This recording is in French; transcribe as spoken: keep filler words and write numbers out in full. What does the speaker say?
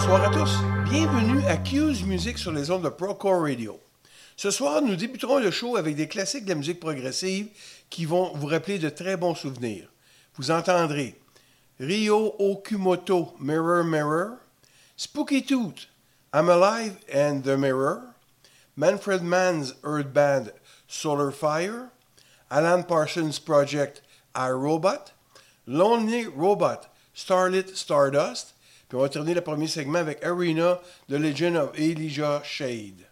Bonsoir à tous. Bienvenue à Q's Music sur les ondes de Procore Radio. Ce soir, nous débuterons le show avec des classiques de la musique progressive qui vont vous rappeler de très bons souvenirs. Vous entendrez Ryo Okumoto, Mirror Mirror, Spooky Tooth, I'm Alive and the Mirror, Manfred Mann's Earth Band, Solar Fire, Alan Parsons Project, iRobot, Lonely Robot, Starlit Stardust, puis on va terminer le premier segment avec Arena, The Legend of Elijah Shade.